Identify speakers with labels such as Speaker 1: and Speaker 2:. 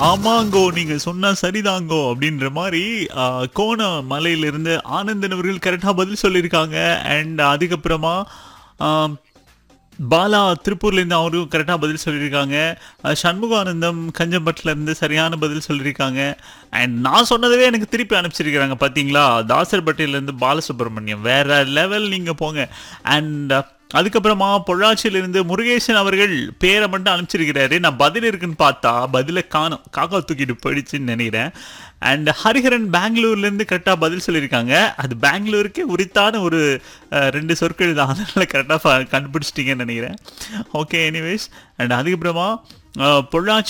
Speaker 1: ஆமாங்கோ நீங்க சொன்னா சரிதாங்கோ அப்படின்ற மாதிரி கோணமலையிலிருந்து ஆனந்தன் அவர்கள் கரெக்டா பதில் சொல்லியிருக்காங்க. அண்ட் அதுக்கப்புறமா ஆம், பாலா திருப்பூர்லேருந்து அவரும் கரெக்டாக பதில் சொல்லியிருக்காங்க. சண்முகானந்தம் கஞ்சம்பட்டிலேருந்து சரியான பதில் சொல்லியிருக்காங்க. அண்ட் நான் சொன்னதவே எனக்கு திருப்பி அனுப்பிச்சிருக்கிறாங்க பார்த்தீங்களா. தாசர்பட்டியிலேருந்து பாலசுப்ரமணியம் வேற லெவல் நீங்கள் போங்க. அண்ட் அதுக்கப்புறமா பொள்ளாச்சியிலிருந்து முருகேசன் அவர்கள் பேரை மட்டும் அனுப்பிச்சிருக்கிறாரு. நான் பதில் இருக்குன்னு பார்த்தா பதிலை காணோம், காக்கா தூக்கிட்டு போயிடுச்சுன்னு நினைக்கிறேன். அண்ட் ஹரிஹரன் பெங்களூர்லேருந்து கரெக்டாக பதில் சொல்லியிருக்காங்க. அது பெங்களூருக்கே உரித்தான ஒரு ரெண்டு சொற்கள் தான், அதனால் கரெக்டாக கண்டுபிடிச்சிட்டிங்கன்னு நினைக்கிறேன். Okay, anyways. அண்ட் அதுக்கப்புறமா பொள்ளாச்சி